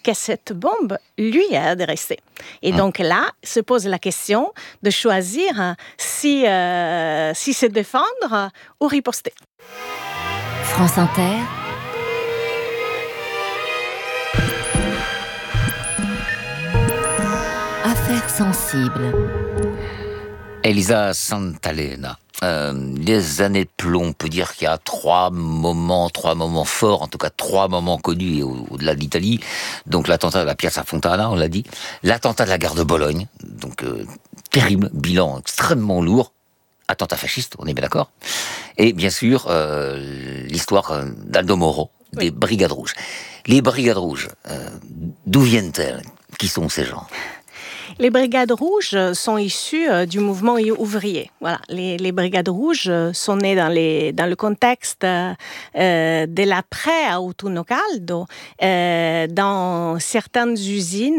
que cette bombe lui est adressée. Et donc là, se pose la question de choisir si se défendre ou riposter. France Inter. Affaires sensibles. Elisa Santalena. Les années de plomb, on peut dire qu'il y a trois moments forts, en tout cas 3 moments connus au-delà de l'Italie. Donc l'attentat de la Piazza Fontana, on l'a dit. L'attentat de la gare de Bologne, donc terrible, bilan extrêmement lourd. Attentat fasciste, on est bien d'accord. Et bien sûr, l'histoire d'Aldo Moro, des Brigades Rouges. Les Brigades Rouges, d'où viennent-elles ? Qui sont ces gens ? Les Brigades Rouges sont issues du mouvement ouvrier. Voilà, les Brigades Rouges sont nées dans le contexte de l'après-Autunno Caldo, dans certaines usines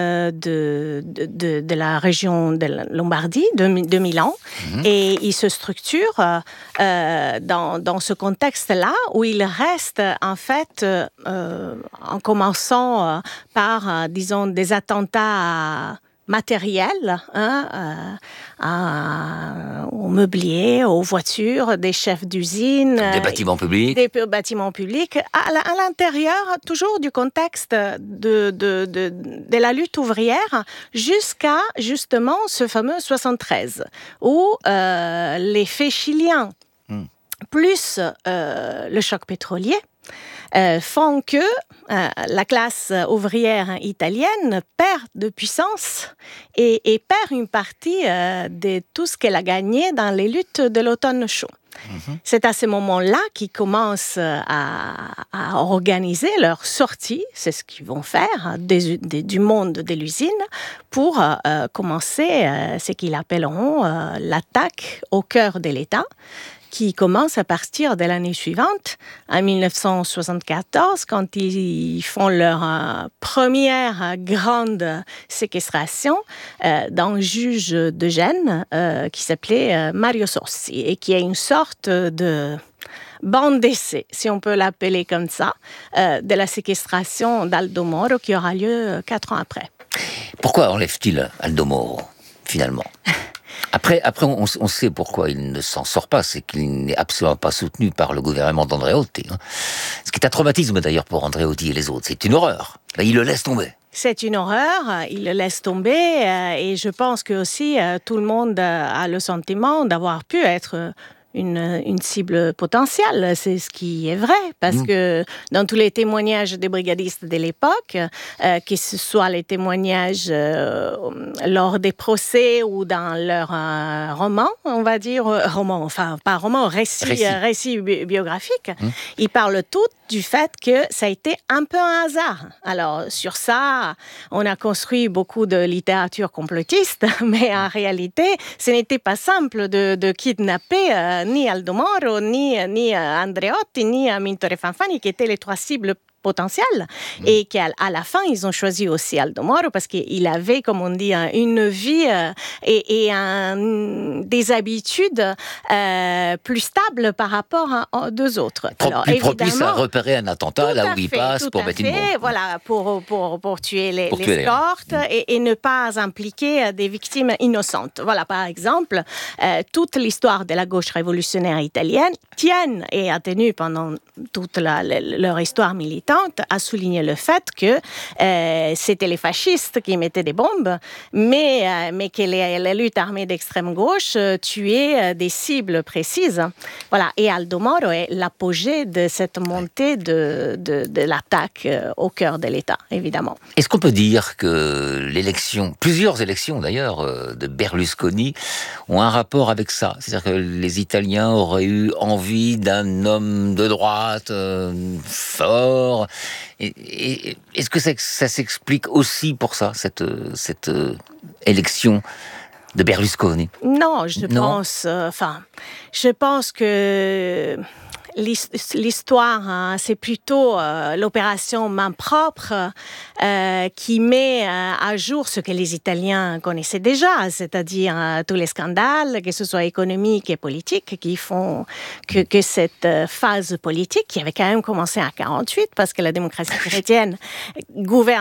de la région de la Lombardie, de Milan, et ils se structurent dans ce contexte-là où ils restent en fait en commençant par, disons, des attentats matériel, au mobilier, aux voitures, des chefs d'usine, des bâtiments publics, à l'intérieur toujours du contexte de la lutte ouvrière jusqu'à justement ce fameux 73 où les faits chiliens plus le choc pétrolier font que la classe ouvrière italienne perd de puissance et perd une partie de tout ce qu'elle a gagné dans les luttes de l'automne chaud. C'est à ce moment-là qu'ils commencent à organiser leur sortie, c'est ce qu'ils vont faire, du monde de l'usine, pour commencer ce qu'ils appelleront l'attaque au cœur de l'État, qui commence à partir de l'année suivante, en 1974, quand ils font leur première grande séquestration d'un juge de Gênes qui s'appelait Mario Sossi et qui est une sorte de bande d'essai, si on peut l'appeler comme ça, de la séquestration d'Aldo Moro qui aura lieu 4 ans après. Pourquoi enlève-t-il Aldo Moro, finalement ? Après, on sait pourquoi il ne s'en sort pas, c'est qu'il n'est absolument pas soutenu par le gouvernement d'Andreotti. Ce qui est un traumatisme d'ailleurs pour Andreotti et les autres, c'est une horreur. Là, il le laisse tomber. C'est une horreur, il le laisse tomber et je pense que aussi tout le monde a le sentiment d'avoir pu être une cible potentielle, c'est ce qui est vrai, parce que dans tous les témoignages des brigadistes de l'époque, que ce soit les témoignages lors des procès ou dans leurs romans, on va dire, récits biographiques, ils parlent tous du fait que ça a été un peu un hasard. Alors, sur ça, on a construit beaucoup de littérature complotiste, mais en réalité, ce n'était pas simple de kidnapper ni Aldo Moro, ni Andreotti, ni Amintore Fanfani, qui étaient les 3 cibles potentielles, et qu'à la fin, ils ont choisi aussi Aldo Moro parce qu'il avait, comme on dit, une vie et des habitudes plus stables par rapport aux 2 autres. Alors, plus propice à repérer un attentat là où il passe pour mettre une bombe. Voilà, pour tuer l'escorte et ne pas impliquer des victimes innocentes. Voilà, par exemple, toute l'histoire de la gauche révolutionnaire italienne tienne et a tenu pendant toute leur histoire militante à souligner le fait que c'était les fascistes qui mettaient des bombes, mais que les luttes armées d'extrême gauche tuaient des cibles précises. Voilà. Et Aldo Moro est l'apogée de cette montée de l'attaque au cœur de l'État, évidemment. Est-ce qu'on peut dire que plusieurs élections d'ailleurs, de Berlusconi ont un rapport avec ça ? C'est-à-dire que les Italiens auraient eu envie d'un homme de droite fort. Et est-ce que ça s'explique aussi pour ça, cette élection de Berlusconi ? Non, je pense que l'histoire, c'est plutôt l'opération main propre qui met à jour ce que les Italiens connaissaient déjà, c'est-à-dire tous les scandales, que ce soit économiques et politiques, qui font que cette phase politique, qui avait quand même commencé en 1948, parce que la démocratie chrétienne gouverne